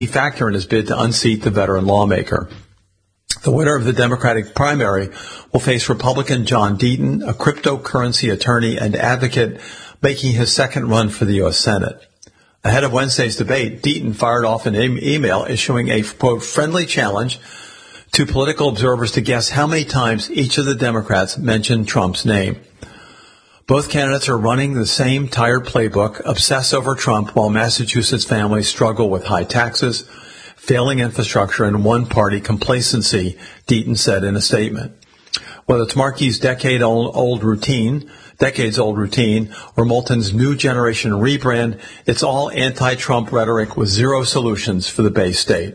factor in his bid to unseat the veteran lawmaker. The winner of the Democratic primary will face Republican John Deaton, a cryptocurrency attorney and advocate making his second run for the U.S. Senate. Ahead of Wednesday's debate, Deaton fired off an email issuing a, quote, friendly challenge to political observers to guess how many times each of the Democrats mentioned Trump's name. Both candidates are running the same tired playbook, obsess over Trump while Massachusetts families struggle with high taxes, failing infrastructure, and one-party complacency, Deaton said in a statement. Whether it's Markey's decades-old routine, or Moulton's new generation rebrand, it's all anti-Trump rhetoric with zero solutions for the Bay State.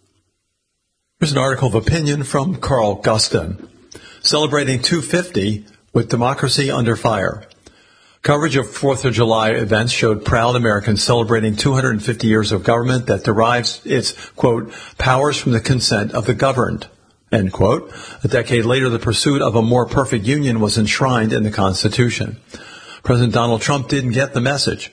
Here's an article of opinion from Carl Gustin. Celebrating 250 with democracy under fire. Coverage of 4th of July events showed proud Americans celebrating 250 years of government that derives its, quote, powers from the consent of the governed, end quote. A decade later, the pursuit of a more perfect union was enshrined in the Constitution. President Donald Trump didn't get the message.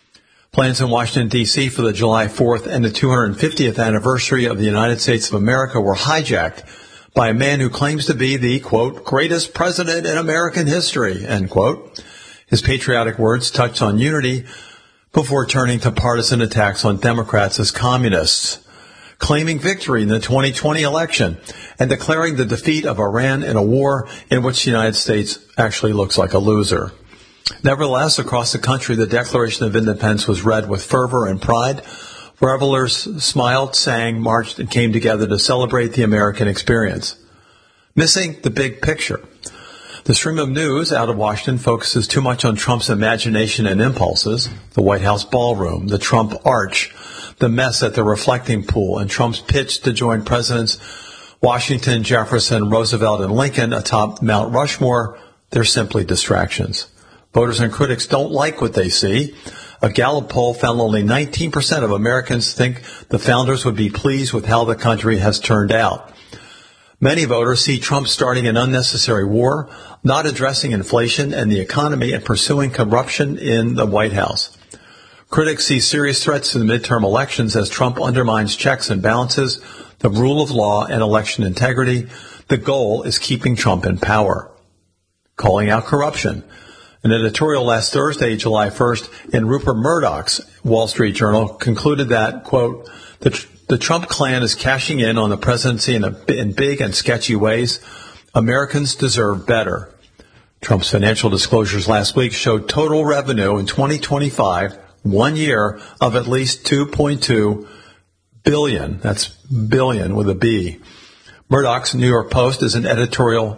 Plans in Washington, D.C. for the July 4th and the 250th anniversary of the United States of America were hijacked by a man who claims to be the, quote, greatest president in American history, end quote. His patriotic words touched on unity before turning to partisan attacks on Democrats as communists, claiming victory in the 2020 election and declaring the defeat of Iran in a war in which the United States actually looks like a loser. Nevertheless, across the country, the Declaration of Independence was read with fervor and pride. Revelers smiled, sang, marched, and came together to celebrate the American experience. Missing the big picture. The stream of news out of Washington focuses too much on Trump's imagination and impulses, the White House ballroom, the Trump arch, the mess at the reflecting pool, and Trump's pitch to join Presidents Washington, Jefferson, Roosevelt, and Lincoln atop Mount Rushmore. They're simply distractions. Voters and critics don't like what they see. A Gallup poll found only 19% of Americans think the founders would be pleased with how the country has turned out. Many voters see Trump starting an unnecessary war, not addressing inflation and the economy, and pursuing corruption in the White House. Critics see serious threats to the midterm elections as Trump undermines checks and balances, the rule of law, and election integrity. The goal is keeping Trump in power. Calling out corruption. An editorial last Thursday, July 1st, in Rupert Murdoch's Wall Street Journal concluded that, quote, the Trump clan is cashing in on the presidency in big and sketchy ways. Americans deserve better. Trump's financial disclosures last week showed total revenue in 2025, 1 year, of at least $2.2 billion. That's billion with a B. Murdoch's New York Post is in an editorial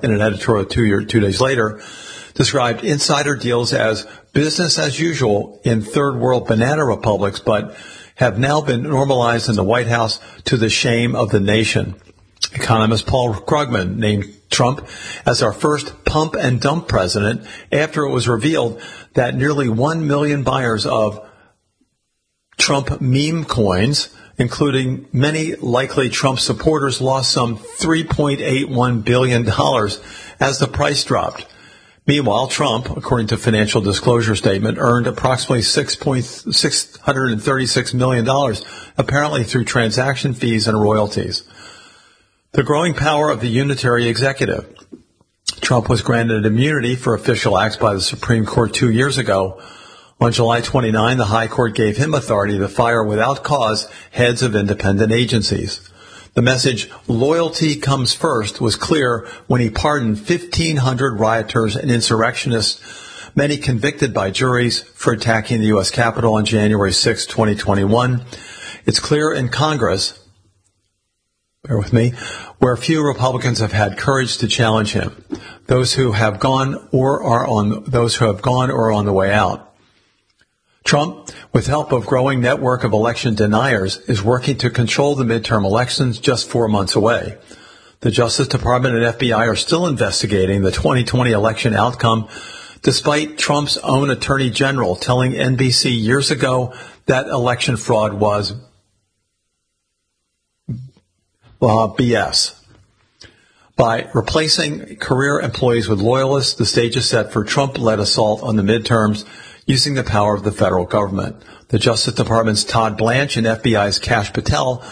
2 days later, described insider deals as business as usual in third world banana republics, but have now been normalized in the White House to the shame of the nation. Economist Paul Krugman named Trump as our first pump and dump president after it was revealed that nearly 1 million buyers of Trump meme coins, including many likely Trump supporters, lost some $3.81 billion as the price dropped. Meanwhile, Trump, according to financial disclosure statement, earned approximately $636 million, apparently through transaction fees and royalties. The growing power of the unitary executive. Trump was granted immunity for official acts by the Supreme Court 2 years ago. On July 29, the High Court gave him authority to fire without cause heads of independent agencies. The message, loyalty comes first, was clear when he pardoned 1,500 rioters and insurrectionists, many convicted by juries for attacking the U.S. Capitol on January 6, 2021. It's clear in Congress, bear with me, where few Republicans have had courage to challenge him. Those who have gone or are on the way out. Trump, with help of growing network of election deniers, is working to control the midterm elections just 4 months away. The Justice Department and FBI are still investigating the 2020 election outcome, despite Trump's own Attorney General telling NBC years ago that election fraud was BS. By replacing career employees with loyalists, the stage is set for Trump-led assault on the midterms using the power of the federal government. The Justice Department's Todd Blanche and FBI's Kash Patel